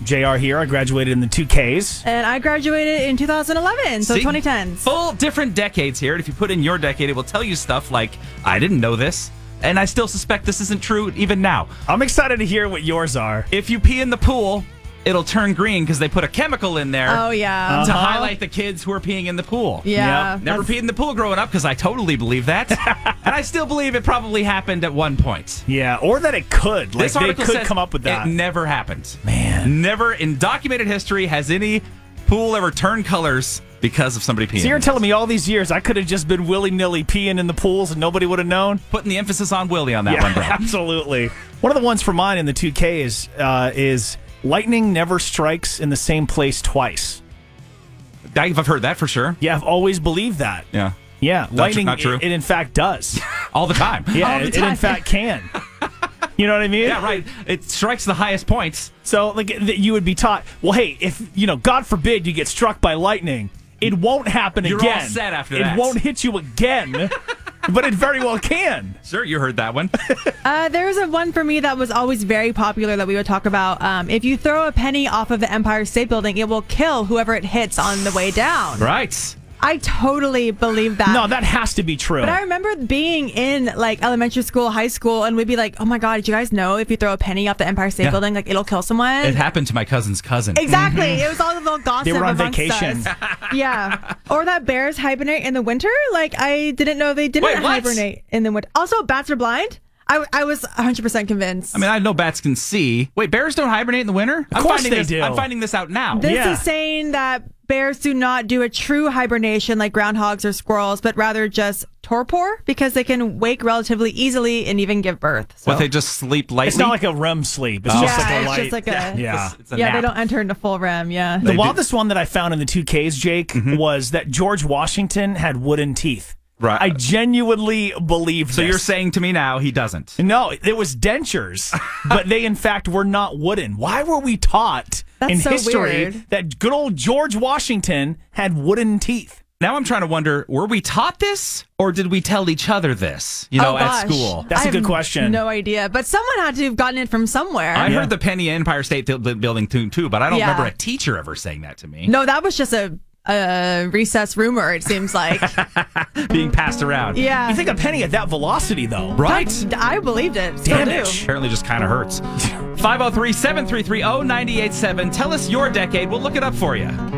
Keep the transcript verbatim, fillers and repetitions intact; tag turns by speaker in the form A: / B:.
A: J R here. I graduated in the two Ks.
B: And I graduated in two thousand eleven, so
C: See?
B: twenty tens.
C: Full different decades here. And if you put in your decade, it will tell you stuff like, I didn't know this. And I still suspect this isn't true even now.
A: I'm excited to hear what yours are.
C: If you pee in the pool, it'll turn green because they put a chemical in there
B: Oh, yeah.
C: to
A: Uh-huh.
C: highlight the kids who are peeing in the pool.
B: Yeah.
A: Yep.
C: Never
B: that's-
C: peed in the pool growing up because I totally believe that. And I still believe it probably happened at one point.
A: Yeah, or that it could. Like,
C: This
A: they
C: article
A: could
C: says
A: come up with that.
C: It never happened.
A: Man.
C: Never in documented history has any pool ever turned colors because of somebody peeing.
A: So you're telling me all these years I could have just been willy-nilly peeing in the pools and nobody would have known?
C: Putting the emphasis on Willie on that
A: Yeah,
C: one, bro.
A: absolutely. One of the ones for mine in the two K is uh, is lightning never strikes in the same place twice.
C: I've heard that for sure.
A: Yeah, I've always believed that.
C: Yeah.
A: Yeah, lightning,
C: not true?
A: It, it in fact does.
C: All the time.
A: Yeah,
B: All the
A: it, it in
B: time.
A: fact can. You know what I mean?
C: Yeah, right. It strikes the highest points.
A: So, like, th- you would be taught, well, hey, if, you know, God forbid you get struck by lightning, it won't happen
C: You're all
A: again.
C: set after
A: it
C: that.
A: won't hit you again, but it very well can.
C: Sure, you heard that one.
B: Uh, there was a one for me that was always very popular that we would talk about. Um, if you throw a penny off of the Empire State Building, it will kill whoever it hits on the way down.
C: Right.
B: I totally believe that.
A: No, that has to be true.
B: But I remember being in like elementary school, high school, and we'd be like, "Oh my god, did you guys know if you throw a penny off the Empire State
C: Yeah.
B: Building, like it'll kill someone?"
C: It happened to my cousin's cousin.
B: Exactly. It was all the little gossip.
A: They were on
B: amongst
A: vacation.
B: us. Yeah. Or that bears hibernate in the winter. Like I didn't know they didn't
C: Wait, what?
B: hibernate in the winter. Also, bats are blind. I, I was one hundred percent convinced.
C: I mean, I know bats can see. Wait, bears don't hibernate in the winter?
A: Of
C: I'm
A: course
C: finding
A: they
C: this,
A: do.
C: I'm finding this out now.
B: This
A: Yeah.
B: is saying that bears do not do a true hibernation like groundhogs or squirrels, but rather just torpor because they can wake relatively easily and even give birth. So.
C: But they just sleep lightly?
A: It's not like a R E M sleep. It's
C: Oh.
A: just
B: Yeah,
A: like a
B: it's
A: light.
B: just like a-
A: yeah.
C: It's, it's a
B: yeah,
C: nap.
B: they don't enter into full R E M. Yeah.
A: The
C: They do-
A: wildest one that I found in the two Ks, Jake, was that George Washington had wooden teeth.
C: Right.
A: I genuinely believe
C: So
A: this.
C: you're saying to me now he doesn't?
A: No, it was dentures, but they in fact were not wooden. Why were we taught
B: That's
A: in
B: so
A: history
B: weird.
A: that good old George Washington had wooden teeth?
C: Now I'm trying to wonder, were we taught this or did we tell each other this, you know,
B: Oh,
C: at
B: gosh.
C: school?
A: That's
B: I
A: a good
B: have
A: question.
B: No idea, but someone had to have gotten it from somewhere.
C: I
A: Yeah.
C: heard the Penny Empire State Bu- Building too, too, but I don't
B: Yeah.
C: remember a teacher ever saying that to me.
B: No, that was just a, a recess rumor. It seems like.
C: Being passed around.
B: Yeah.
A: You think a penny at that velocity, though?
C: Right?
B: That's- I believed it. Still do.
A: Damage.
C: Apparently just kind of hurts. five oh three, seven three three, oh nine eight seven. Tell us your decade. We'll look it up for you.